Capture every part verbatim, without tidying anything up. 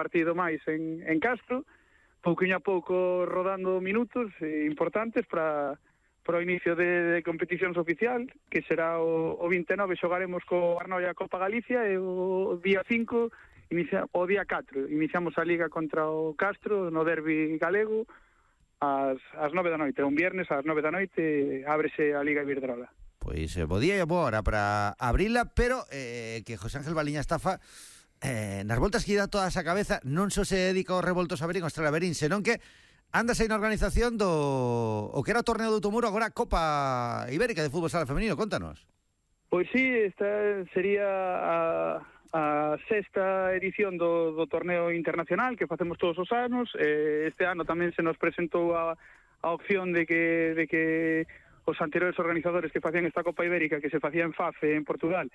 partido máis en, en Castro, pouquinho a pouco rodando minutos eh, importantes para para o inicio de, de competicións oficial, que será o, o vinte e nove, xogaremos co Arnoia Copa Galicia, e o día cinco, inicia, o día catro, iniciamos a Liga contra o Castro, no derbi galego, ás, ás nove da noite, un viernes ás nove da noite, ábrese a Liga Iberdrola. Pois eh, podía ir boa hora para abrila, pero eh, que José Ángel Baliña Estafa, eh, nas voltas que dá toda esa cabeza, non só se dedica aos revoltos a Verín, aos Tralaverín, senón que andas aí na organización do o que era o torneo do Outomuro, agora Copa Ibérica de Fútbol Sala Femenino, contanos. Pois sí, esta sería a, a sexta edición do, do torneo internacional que facemos todos os anos. Eh, este ano tamén se nos presentou a, a opción de que, de que os anteriores organizadores que facían esta Copa Ibérica, que se facía en Fafe, en Portugal,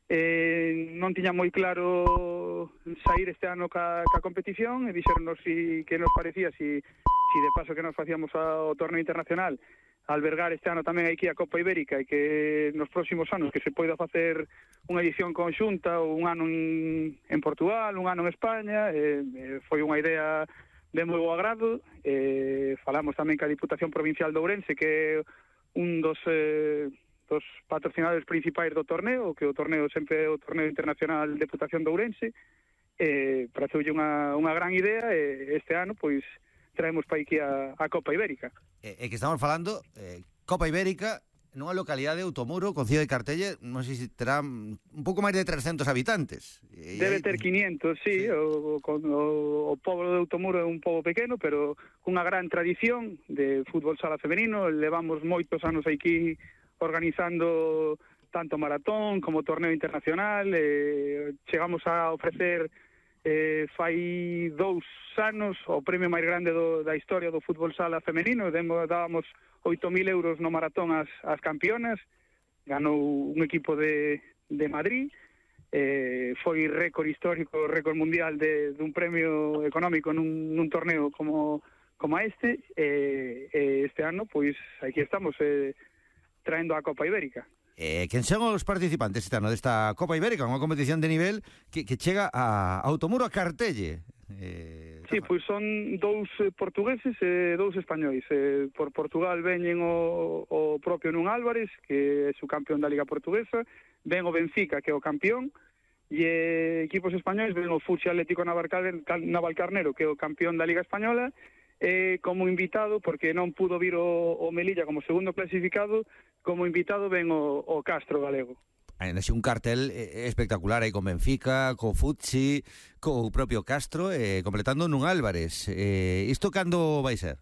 eh, non tiña moi claro sair este ano ca, ca competición, e dixeronnos si, que nos parecía si, si de paso que nos facíamos ao torneo internacional albergar este ano tamén aquí a Copa Ibérica, e que nos próximos anos que se poida facer unha edición conxunta, ou un ano en, en Portugal, un ano en España. eh, eh, foi unha idea de moi bo agrado. eh, falamos tamén ca Diputación Provincial de Ourense, que é un dos eh, dos patrocinadores principais do torneo, que o torneo sempre é o torneo internacional Deputación de Ourense. eh, pareceulle unha, unha gran idea, e este ano pois traemos para aquí a, a Copa Ibérica. E eh, que estamos falando eh, Copa Ibérica nunha localidade de Outomuro, concello de Cartelle, non sei se terá un pouco máis de trescentos habitantes. E Debe aí... ter quinientos, sí, sí. O, o, o pobo de Outomuro é un pobo pequeno, pero cunha gran tradición de fútbol sala femenino. Levamos moitos anos aquí organizando tanto maratón como torneo internacional. eh, chegamos a ofrecer eh, fai dous anos o premio máis grande do, da historia do fútbol sala femenino. Demos, dábamos oito mil euros no maratón ás, ás campeonas. Ganou un equipo de, de Madrid. eh, foi récord histórico, récord mundial de, de un premio económico nun, nun torneo como, como este. eh, eh, este ano pois aquí estamos eh, traendo a Copa Ibérica. Eh, quen son os participantes este ano desta Copa Ibérica, unha competición de nivel que, que chega a Outomuro, a Cartelle? Eh, sí, pois son dous portugueses e dous españois. Eh, por Portugal veñen o, o propio Nun Álvarez, que é o campeón da Liga Portuguesa, ven o Benfica, que é o campeón, e equipos españois ven o Futsi Atlético Navalcarnero, que é o campeón da Liga Española, eh, como invitado, porque non pudo vir o, o Melilla como segundo clasificado, como invitado ven o, o Castro galego. Hai un cartel eh, espectacular aí con Benfica, co Futsi, co propio Castro, eh, completando Nun Álvarez. Eh, isto cando vai ser?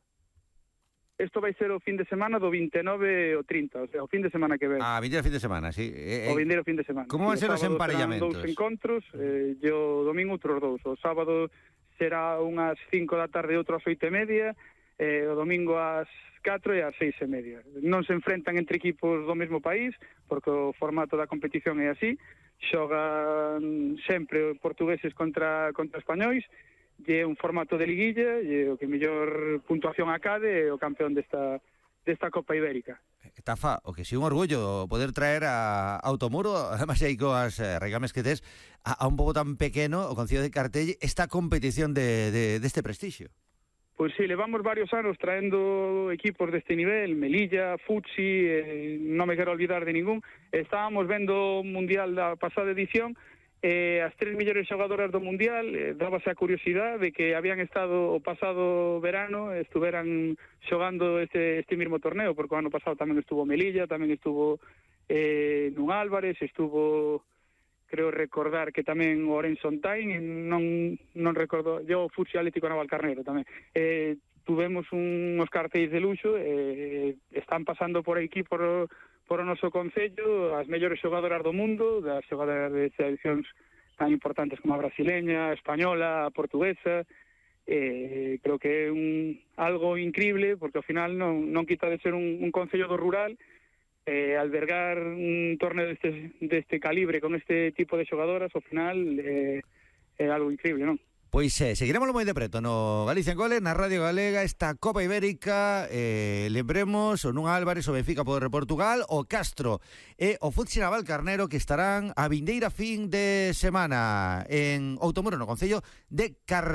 Isto vai ser o fin de semana do vinte e nove ao trinta, o sea, o fin de semana que ven. Ah, vindeiro fin de semana, sí. Eh, o vindeiro fin de semana. Como van ser os emparellamentos? Dous encontros, eh, e o domingo outros dous. O sábado será unhas cinco da tarde e outro ás oito e media, eh, o domingo ás catro e ás seis e media. Non se enfrentan entre equipos do mesmo país, porque o formato da competición é así. Xogan sempre portugueses contra, contra españois, e é un formato de liguilla, e o que mellor puntuación acade é o campeón desta, desta Copa Ibérica. Tafa, o que si un orgullo poder traer a Outomuro, además aí coas eh, regames que tes, a, a un pobo tan pequeno, o concello de Cartelle, esta competición de, de, deste prestixio. Pois sí, levamos varios anos traendo equipos deste nivel, Melilla, Futsi, eh, non me quero olvidar de ningún. Estábamos vendo o Mundial da pasada edición, eh, as tres mellores xogadoras do Mundial, eh, dábase a curiosidade de que habían estado o pasado verano, estuveran xogando este, este mismo torneo, porque o ano pasado tamén estuvo Melilla, tamén estuvo eh, Nun Álvarez, estuvo... creo recordar que tamén o Orense Ontain, non non recordo, yo o Futsi Atlético Navalcarnero tamén. Eh, tuvemos uns cartéis de luxo, eh, están pasando por aquí por, por o noso concello as mellores xogadoras do mundo, das xogadoras de seleccións tan importantes como a brasileña, a española, a portuguesa. Eh, creo que é un algo increíble, porque ao final non, non quita de ser un, un concello do rural. Eh, albergar un torneo deste, deste calibre con este tipo de xogadoras, ao final eh, é algo increíble, non? Pois eh, seguiremos moi de preto no Galicia en Gole, na Radio Galega, esta Copa Ibérica. eh, lembremos o Nun Álvarez, o Benfica poder Portugal, o Castro e o Futsi Navalcarnero, que estarán a vindeira fin de semana en Outomuro, no concello de Cartelle.